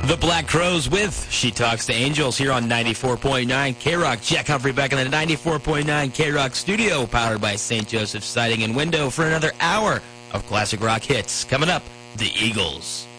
The Black Crowes with She Talks to Angels here on 94.9 K-Rock. Jack Humphrey back in the 94.9 K-Rock studio, powered by St. Joseph's Siding and Window for another hour of classic rock hits. Coming up, the Eagles.